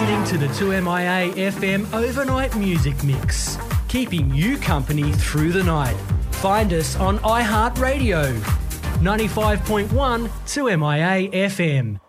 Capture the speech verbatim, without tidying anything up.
listening to the two M I A F M Overnight Music Mix, keeping you company through the night. Find us on iHeartRadio, ninety-five point one two M I A F M.